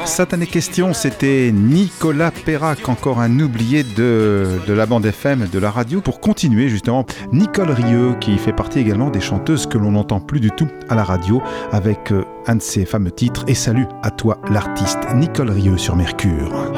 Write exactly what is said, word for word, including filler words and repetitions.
Satanée Question, c'était Nicolas Perrac, encore un oublié de, de la bande F M, de la radio. Pour continuer justement, Nicole Rieu, qui fait partie également des chanteuses que l'on n'entend plus du tout à la radio, avec un de ses fameux titres. Et salut à toi l'artiste Nicole Rieu sur Mercure.